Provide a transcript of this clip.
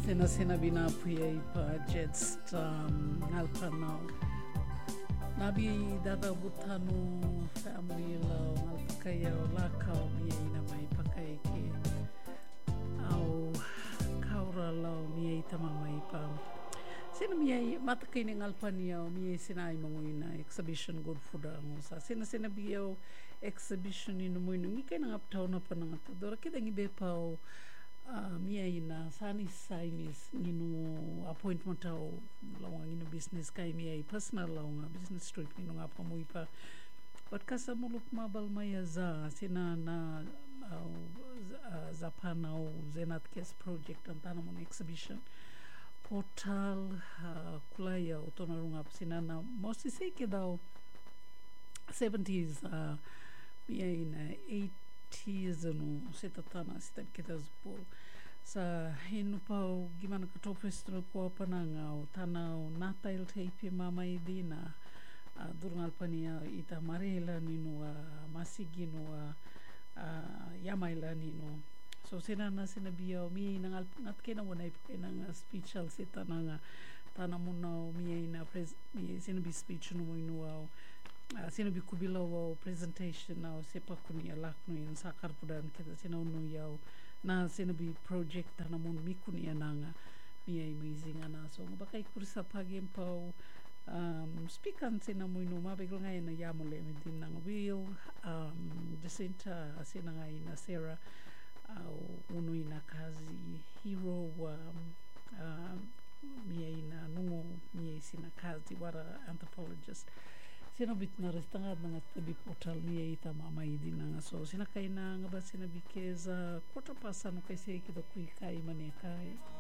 Sena binapuya ipa jets ngalpanau. Nabi dada butanu family lau ngalpakaya lakau miya ina mai pakai ke au kaura lau miya itama mai pa. Sena miya matakai ni ngalpania miya sina imanguina exhibition good food angosa. Sena biyo exhibition inu muinu ngi kena ngaptau na panangata. Dora kita ngi bepau mia ina sani sainis nginu appointment au launga nginu business kai mia I personal launga business trip nginu ngapa muipa but kasa muluk mabal maya za sina na zapana au zenat case project antana mon exhibition portal kulaya utonarunga sina na mosi se ke dau 70s mia ina 80s anu setatana sita kita zupul sa hinu pau gimana kato festival ko pananga o tanau natail teipi mama idina durungal pania ita marela ninu masiginu yamaila ninu so sina na sina biao mi nangal ngat kena wana ipakena speech al seta nanga tanamuna mi ina mi sina bi speech no inu au sina bi kubila wa presentation au sepa kuni alakno in sakar pudan kita sina unu yau na sina bi project na mun mikuni ananga mi amazing ana so bakai kursa pagi empau speakan sina muinu mabegol ngai na yamole medin nang will Jacinta sina ngai na Sarah au unu ina kazi hero mi ina nungo mi sina kazi wara anthropologist sina bitna restanga nanga tabi portal mi ita mama idina so sina kaina ngaba sina bikeza kota pasano kai sei kita kui kai mane kai